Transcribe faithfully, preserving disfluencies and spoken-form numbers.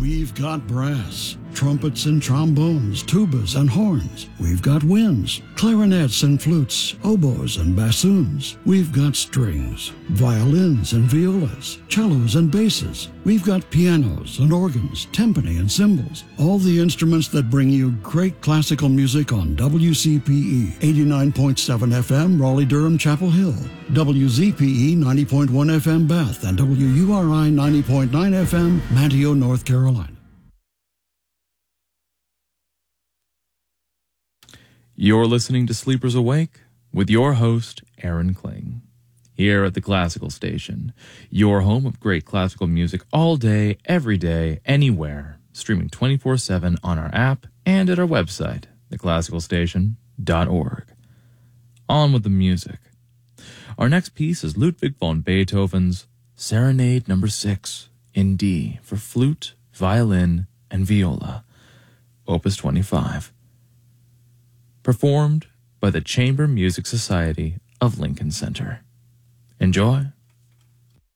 We've got brass, trumpets and trombones, tubas and horns. We've got winds, clarinets and flutes, oboes and bassoons. We've got strings, violins and violas, cellos and basses. We've got pianos and organs, timpani and cymbals. All the instruments that bring you great classical music on W C P E eighty-nine point seven F M, Raleigh-Durham, Chapel Hill, W Z P E ninety point one F M, Bath, and W U R I ninety point nine F M, Manteo, North Carolina. You're listening to Sleepers Awake with your host, Aaron Kling, here at the Classical Station, your home of great classical music all day, every day, anywhere, streaming twenty-four seven on our app and at our website, the classical station dot org. On with the music. Our next piece is Ludwig von Beethoven's Serenade Number six in D for flute, violin, and viola, Opus twenty-five. Performed by the Chamber Music Society of Lincoln Center. Enjoy.